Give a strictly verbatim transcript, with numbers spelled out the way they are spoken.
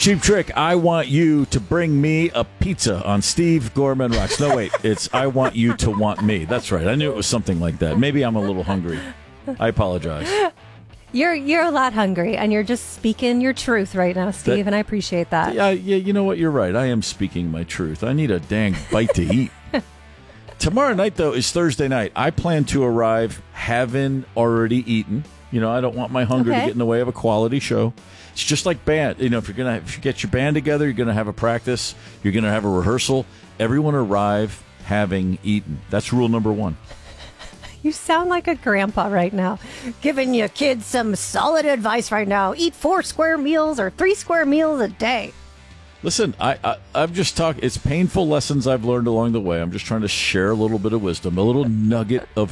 Cheap Trick, I want you to bring me a pizza on Steve Gorman Rocks. No, wait, it's I want you to want me. That's right. I knew it was something like that. Maybe I'm a little hungry. I apologize. You're you're a lot hungry, and you're just speaking your truth right now, Steve, That- and I appreciate that. Yeah, yeah, you know what? You're right. I am speaking my truth. I need a dang bite to eat. Tomorrow night, though, is Thursday night. I plan to arrive having already eaten. You know, I don't want my hunger Okay. to get in the way of a quality show. It's just like band. You know, if you're gonna if you get your band together, you're gonna have a practice. You're gonna have a rehearsal. Everyone arrive having eaten. That's rule number one. You sound like a grandpa right now, giving your kids some solid advice right now. Eat four square meals or three square meals a day. Listen, I, I I've just talked. It's painful lessons I've learned along the way. I'm just trying to share a little bit of wisdom, a little nugget of